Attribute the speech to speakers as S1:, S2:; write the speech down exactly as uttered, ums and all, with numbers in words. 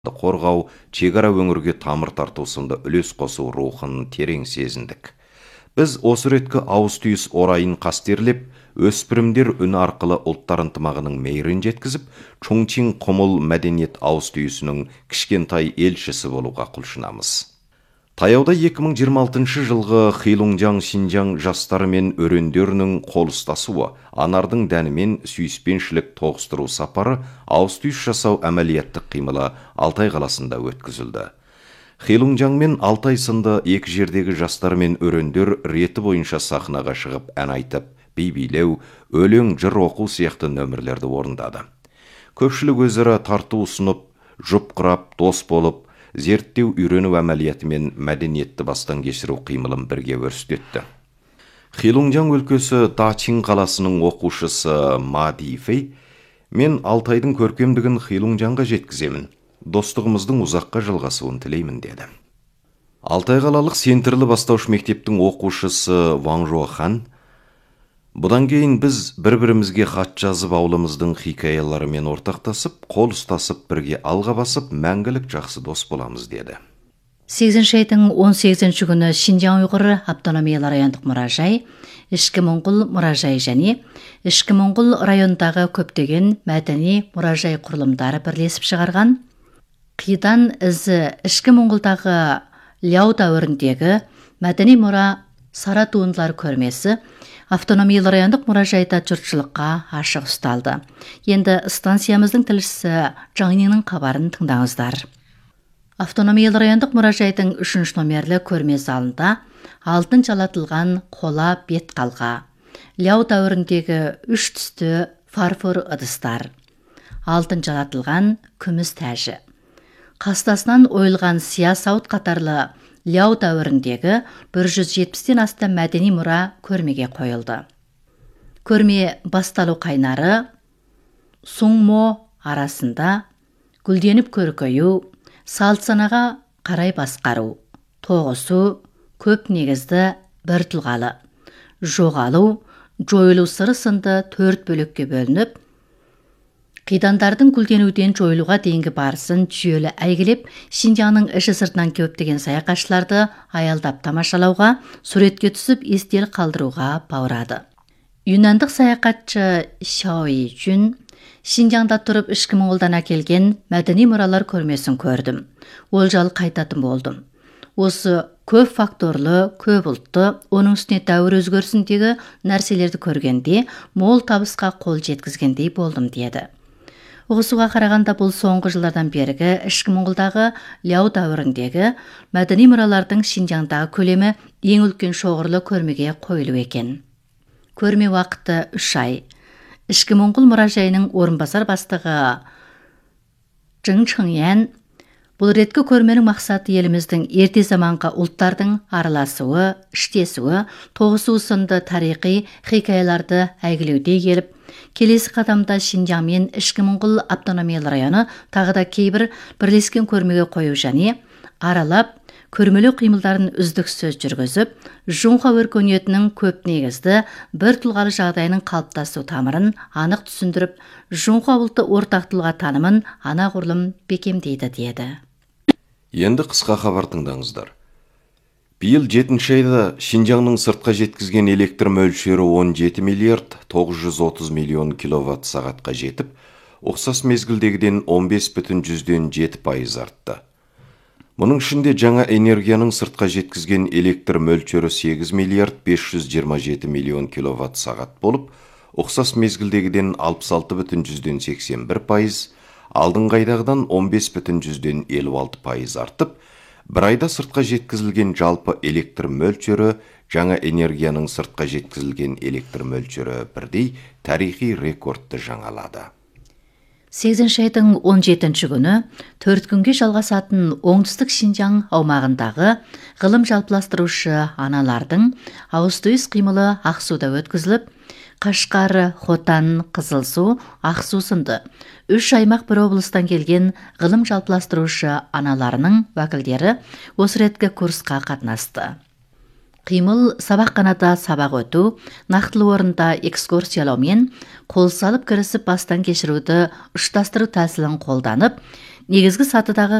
S1: қорғау, шекара өңірге тамыр тарту сынды үлес қосу рухын терең сезіндік. Біз осы реткі ауыз түйіс орайын қастерлеп, өспірімдер үні арқылы ұлттар ынтымағының мейірін жеткізіп, Чунчин құмыл мәдениет ауыз түйісінің кішкентай елшісі болуға құлшынамыз. Таяуда екі мың жиырма алтыншы жылғы Хилунжаң Шинжаң жастары мен өрендерінің қол ұстасуы, анардың дәнімен сүйіспеншілік тоғыстыру сапары, ауыз түйіс жасау әмәлияттық қимылы Алтай қаласында өткізілді. Хилунжаң мен Алтай сынды екі жердегі жастар мен өрендер реті бойынша сахнаға шығып ән айтып, би билеу, өлең, жыр оқу сияқты нөмірлерді орындады. Көпшілік өзара тарту ұсынып, жұп құрап, дос болып, зерттеу үйрену әмәлияты мен мәдениетті бастан кешіру қимылын бірге өрістетті. Хилунжаң өлкесі Дачин қаласының оқушысы Ма Дифей, мен Алтайдың көркемдігін Хилунжаңға жеткіземін, достығымыздың ұзаққа жалғасуын тілеймін деді. Алтай қалалық сентрлі бастауыш мектептің оқушысы Ваң Жуахан, бұдан кейін біз бір-бірімізге хат жазып ауылымыздың хикаяларымен ортақтасып, қол ұстасып, бірге алға басып, мәңгілік жақсы дос боламыз деді.
S2: сегізінші айдың он сегізінші күні Шинжаң ұйғыр автономиялы райондық мұражай, Ішкі Моңғол мұражай және Ішкі Моңғол райондағы көптеген мәдени мұражай құрылымдары бірлесіп шығарған Қидан ізі Ішкі Моңғолдағы Ляу дәуіріндегі мәдени мұра сара туындылар көрмесі автономиялы райондық мұражайда жұртшылыққа ашық ұсталды. Енді станциямыздың тілшісі Жаңнинің хабарын тыңдаңыздар. Автономиялы райондық мұражайдың үшінші номерлі көрме залында алтын жалатылған қола бет қалға, Ляу дәуіріндегі үш түсті фарфор ыдыстар, алтын жалатылған күміс тәжі, қастасынан ойылған сия сауыт қатарлы Ляу дәуіріндегі бір жүз жетпістен астам мәдени мұра көрмеге қойылды. Көрме басталу қайнары Суңмо арасында гүлденіп көркею, салт санаға қарай басқару, тоғысу, көп негізді бір тұлғалы, жоғалу, жойылу сыры сынды төрт бөлікке бөлініп, қидандардың гүлденуден жойылуға дейінгі барысын жүйелі әйгілеп, Шинжаңның іші сыртынан көптеген саяхатшыларды аялдап тамашалауға, суретке түсіп, естел қалдыруға баурады. Юнандық саяхатшы Шаои Жүн Шинжаңда тұрып Ішкі Моңғолдан әкелген мәдени мұралар көрмесін көрдім. Ол жал қайтатын болдым. Осы көп факторлы, көп ұлтты, оның үстіне дәуір өзгерісіндегі нәрселерді көргенде, мол табысқа қол жеткізгендей болдым деді. Оғысуға қарағанда бұл соңғы жылдардан бергі Ішкі Моңғолдағы Ляу дәуіріндегі мәдени мұралардың Шинжаңдағы көлемі ең үлкен шоғырлы көрмеге қойылу екен. Көрме уақыты үш ай. Ішкі Моңғол мұражайының орынбасар бастығы Жың Чыңян, бұл реткі көрменің мақсаты еліміздің ерте заманғы ұлттардың араласуы, іштесуі, тоғысуы сынды тарихи хикаяларды әйгілеуде келіп, келесі қадамда Шинжаң мен Ішкі Моңғол автономиялы районы тағы да кейбір бірлескен көрмеге қою және аралап, көрмелі қимылдарын үздіксіз жүргізіп, Жоңға өркениетінің көп негізді бір тұлғалы жағдайының қалыптасу тамырын анық түсіндіріп, Жоңға ұлты ортақ тұлға танымын анағұрлым бекемдейді деді.
S1: Енді қысқа хабар тыңдаңыздар. Биыл жетінші айда Шинжаңның сыртқа жеткізген электр мөлшері он жеті миллиард тоғыз жүз отыз миллион киловатт сағатқа жетіп, ұқсас мезгілдегіден он бес бүтін жүзден жеті пайыз артты. Мұның ішінде жаңа энергияның сыртқа жеткізген электр мөлшері сегіз миллиард бес жүз жиырма жеті миллион киловатт сағат болып, ұқсас мезгілдегіден алпыс алты бүтін жүзден сексен бір пайыз, алдыңғы айдағыдан он бес бүтін жүзден елу алты пайыз артып, бір айда сыртқа жеткізілген жалпы электр мөлшері жаңа энергияның сыртқа жеткізілген электр мөлшері бірдей тарихи рекордты жаңалады.
S2: сегізінші айдың он жетінші күні төрт күнге жалғасатын оңтүстік Шинжаң аумағындағы ғылым жалпыластырушы аналардың ауыз түйіс қимылы Ақсуда өткізіліп, Қашқар, Хотан, Қызылсу, Ақсу сынды үш аймақ бір облыстан келген ғылым жалпыластырушы аналарының уәкілдері осы реткі курсқа қатынасты. Қимыл сабақханада сабақ өту, нақтылы орында экскурсиялаумен қол салып кірісіп бастан кешіруді ұштастыру тәсілін қолданып, негізгі сатыдағы